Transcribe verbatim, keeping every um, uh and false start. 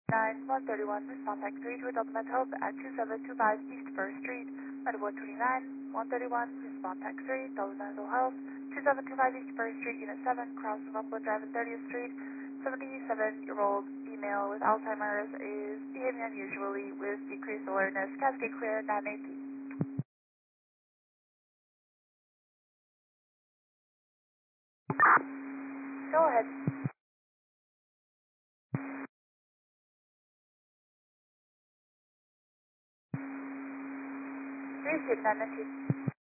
nine one thirty-one, respond back three to adult mental health at two seven two five East First Street. Med one twenty-nine, one thirty-one, respond back three, adult mental health, two seven two five East First Street, Unit seven, cross of Upwood Drive and thirtieth Street. seventy-seven-year-old female with Alzheimer's is behaving unusually with decreased alertness. Cascade clear, nine eighteen. Go ahead. Please hit nine nineteen.